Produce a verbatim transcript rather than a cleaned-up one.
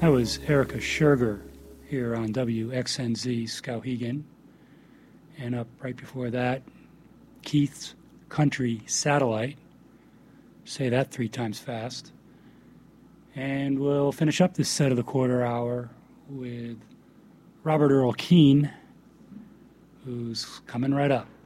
That was Erica Scherger here on W X N Z Skowhegan. And up right before that, Keith's Country Satellite. Say that three times fast. And we'll finish up this set of the quarter hour with Robert Earl Keen, who's coming right up.